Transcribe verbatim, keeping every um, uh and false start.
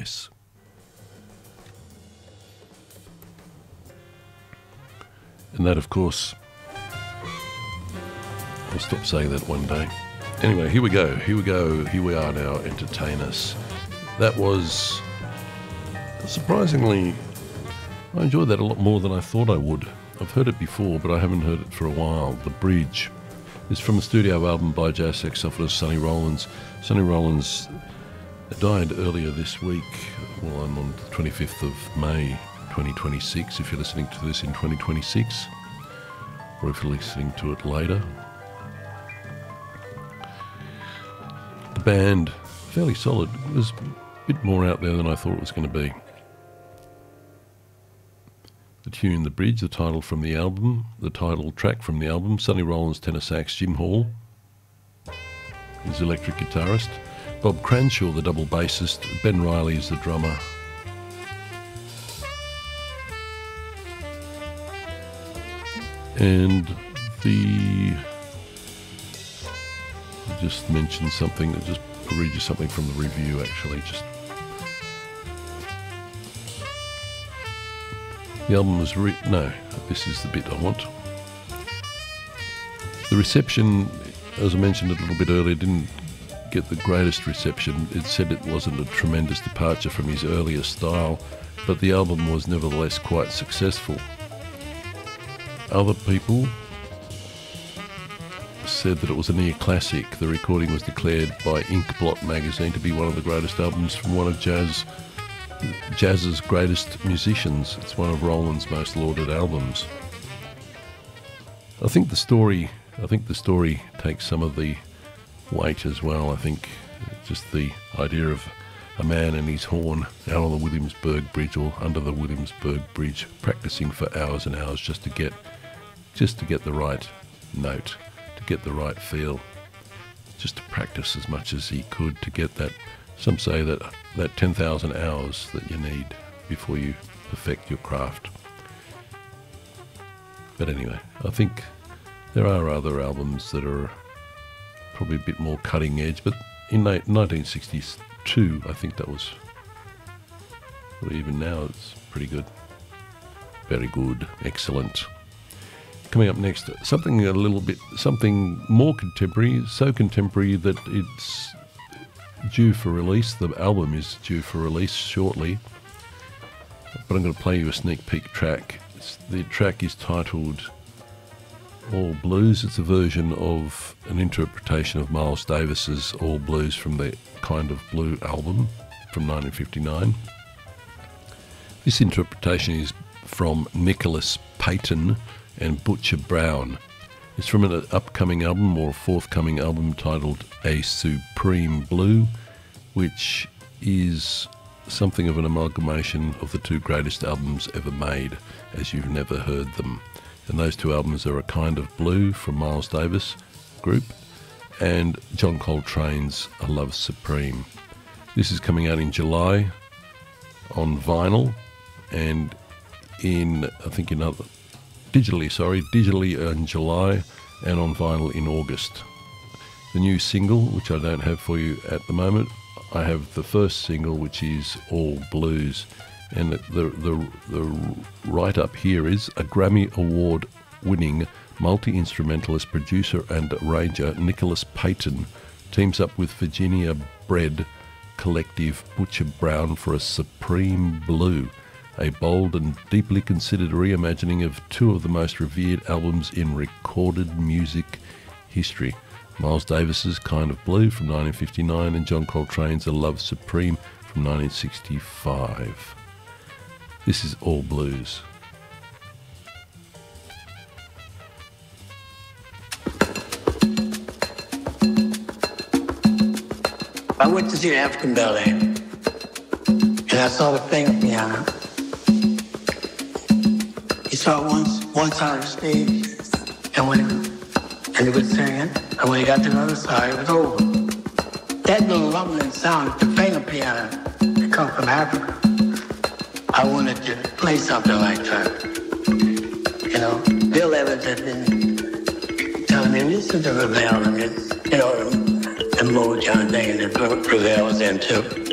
guess. And that, of course, I'll stop saying that one day. Anyway, here we go, here we go, here we are now, Entertain Us. That was, surprisingly, I enjoyed that a lot more than I thought I would. I've heard it before, but I haven't heard it for a while. The Bridge is from a studio album by jazz saxophonist Sonny Rollins. Sonny Rollins died earlier this week, well, on the twenty-fifth of May twenty twenty-six, if you're listening to this in twenty twenty-six, or if you're listening to it later. The band, fairly solid. It was a bit more out there than I thought it was going to be. The tune, The Bridge, the title from the album, the title track from the album, Sonny Rollins tenor sax, Jim Hall, his electric guitarist, Bob Cranshaw, the double bassist, Ben Riley is the drummer. And the... I just mentioned something, I'll just read you something from the review actually, just... The album was re- no, this is the bit I want. The reception, as I mentioned a little bit earlier, didn't get the greatest reception. It said it wasn't a tremendous departure from his earlier style, but the album was nevertheless quite successful. Other people said that it was a near classic. The recording was declared by Inkblot magazine to be one of the greatest albums from one of jazz jazz's greatest musicians. It's one of Rollins' most lauded albums. I think the story I think the story takes some of the weight as well. I think just the idea of a man and his horn out on the Williamsburg Bridge or under the Williamsburg Bridge practicing for hours and hours just to get just to get the right note, to get the right feel, just to practice as much as he could to get that. Some say that that ten thousand hours that you need before you perfect your craft. But anyway, I think there are other albums that are probably a bit more cutting edge, but in nineteen sixty-two, I think that was, well, even now it's pretty good. Very good, excellent. Coming up next, something a little bit, something more contemporary, so contemporary that it's due for release. The album is due for release shortly, but I'm going to play you a sneak peek track. It's, the track is titled All Blues. It's a version of an interpretation of Miles Davis's All Blues from the Kind of Blue album from nineteen fifty-nine. This interpretation is from Nicholas Payton and Butcher Brown. It's from an upcoming album or a forthcoming album titled A Supreme Blue, which is something of an amalgamation of the two greatest albums ever made, as you've never heard them. And those two albums are A Kind of Blue from Miles Davis Group and John Coltrane's A Love Supreme. This is coming out in July on vinyl and in, I think in other, digitally, sorry, digitally in July and on vinyl in August. The new single, which I don't have for you at the moment, I have the first single, which is All Blues. And the, the, the, the write-up here is a Grammy Award-winning multi-instrumentalist, producer and arranger Nicholas Payton teams up with Virginia-bred collective Butcher Brown for a Supreme Blue, a bold and deeply considered reimagining of two of the most revered albums in recorded music history. Miles Davis's Kind of Blue from nineteen fifty-nine and John Coltrane's A Love Supreme from nineteen sixty-five. This is All Blues. I went to see the African Ballet, and I saw the finger piano. He saw it once, once on the stage, and when it, and he was singing, and when he got to the other side, it was over. That little rumbling sound, the finger piano, that comes from Africa. I wanted to play something like that. You know, Bill Evans had been telling me, listen to Ravel, and it's, you know, the Motown thing that Ravel was into.